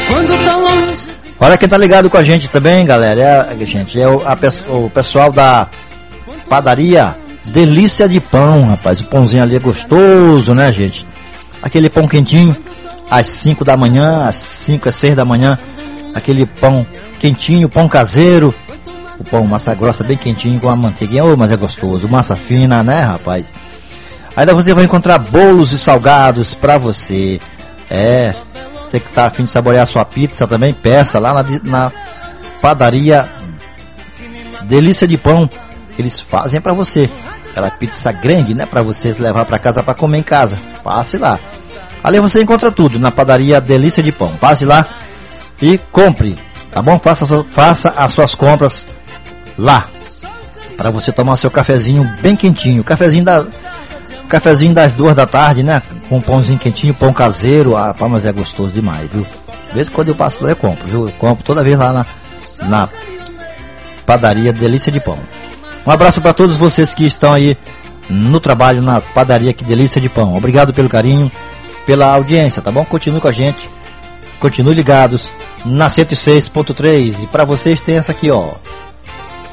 Olha quem tá ligado com a gente também, galera. O pessoal da padaria Delícia de Pão, rapaz. O pãozinho ali é gostoso, né, gente? Aquele pão quentinho, às 5 da manhã, às 5, às 6 da manhã. Aquele pão quentinho, pão caseiro. O pão massa grossa bem quentinho com a manteiguinha. Oh, mas é gostoso. Massa fina, né, rapaz? Ainda você vai encontrar bolos e salgados pra você. Você que está a fim de saborear a sua pizza também, peça lá na padaria Delícia de Pão. Eles fazem pra você. Aquela pizza grande, né? Pra você levar pra casa pra comer em casa. Passe lá. Ali você encontra tudo na padaria Delícia de Pão. Passe lá e compre, tá bom? Faça as suas compras lá. Para você tomar o seu cafezinho bem quentinho. Cafezinho das 2 da tarde, né? Com um pãozinho quentinho, pão caseiro. Ah, mas é gostoso demais, viu? De vez em quando eu passo lá, eu compro, viu? Eu compro toda vez lá na padaria Delícia de Pão. Um abraço para todos vocês que estão aí no trabalho na padaria Que Delícia de Pão. Obrigado pelo carinho, pela audiência, tá bom? Continue com a gente. Continue ligados na 106.3. E para vocês tem essa aqui, ó.